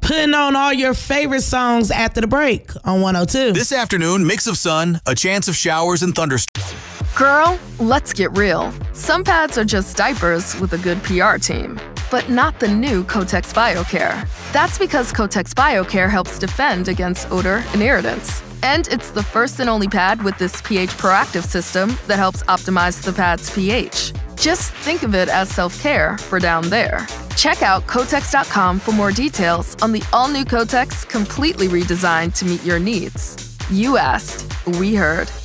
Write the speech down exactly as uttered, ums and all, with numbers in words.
putting on all your favorite songs after the break on one oh two. This afternoon, mix of sun, a chance of showers and thunderstorms. Girl, let's get real. Some pads are just diapers with a good P R team, but not the new Kotex BioCare. That's because Kotex BioCare helps defend against odor and irritants. And it's the first and only pad with this pH proactive system that helps optimize the pad's pH. Just think of it as self-care for down there. Check out Kotex dot com for more details on the all-new Kotex, completely redesigned to meet your needs. You asked, we heard.